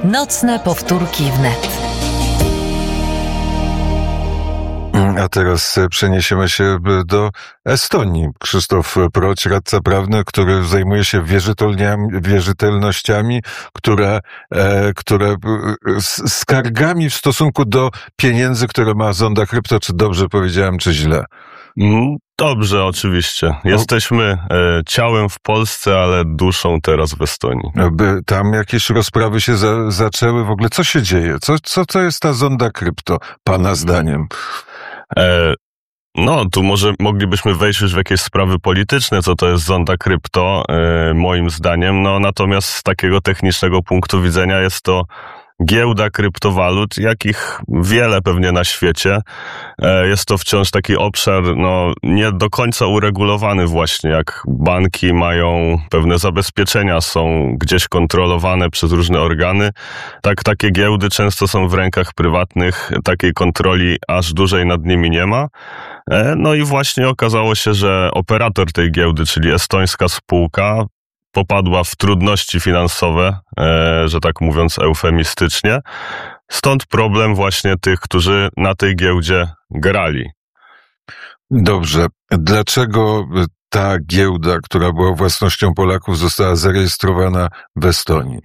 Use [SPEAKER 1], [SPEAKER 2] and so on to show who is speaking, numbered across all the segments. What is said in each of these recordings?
[SPEAKER 1] Nocne powtórki wnet.
[SPEAKER 2] A teraz przeniesiemy się do Estonii. Krzysztof Proć, radca prawny, który zajmuje się wierzytelnościami, skargami w stosunku do pieniędzy, które ma Zonda Krypto. Czy dobrze powiedziałem, czy źle?
[SPEAKER 3] Dobrze, oczywiście. Jesteśmy ciałem w Polsce, ale duszą teraz w Estonii.
[SPEAKER 2] Tam jakieś rozprawy się zaczęły. W ogóle co się dzieje? Co jest ta Zonda Krypto, pana zdaniem?
[SPEAKER 3] Tu może moglibyśmy wejść już w jakieś sprawy polityczne, co to jest Zonda Krypto, moim zdaniem. Natomiast z takiego technicznego punktu widzenia jest to giełda kryptowalut, jakich wiele pewnie na świecie. Jest to wciąż taki obszar, nie do końca uregulowany właśnie, jak banki mają pewne zabezpieczenia, są gdzieś kontrolowane przez różne organy. Takie giełdy często są w rękach prywatnych, takiej kontroli aż dłużej nad nimi nie ma. I właśnie okazało się, że operator tej giełdy, czyli estońska spółka, popadła w trudności finansowe, że tak mówiąc eufemistycznie. Stąd problem właśnie tych, którzy na tej giełdzie grali.
[SPEAKER 2] Dobrze. Dlaczego ta giełda, która była własnością Polaków, została zarejestrowana w Estonii?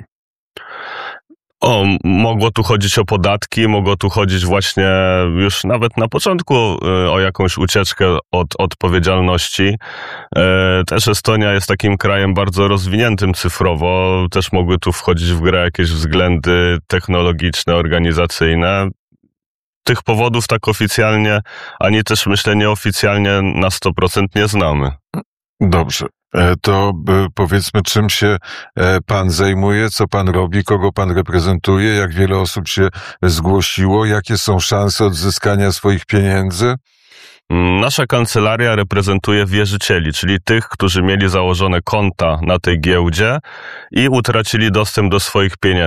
[SPEAKER 3] Mogło tu chodzić o podatki, mogło tu chodzić właśnie już nawet na początku o jakąś ucieczkę od odpowiedzialności. Też Estonia jest takim krajem bardzo rozwiniętym cyfrowo, też mogły tu wchodzić w grę jakieś względy technologiczne, organizacyjne. Tych powodów tak oficjalnie, ani też myślę nieoficjalnie na 100% nie znamy.
[SPEAKER 2] Dobrze. To powiedzmy, czym się pan zajmuje, co pan robi, kogo pan reprezentuje, jak wiele osób się zgłosiło, jakie są szanse odzyskania swoich pieniędzy?
[SPEAKER 3] Nasza kancelaria reprezentuje wierzycieli, czyli tych, którzy mieli założone konta na tej giełdzie i utracili dostęp do swoich pieniędzy.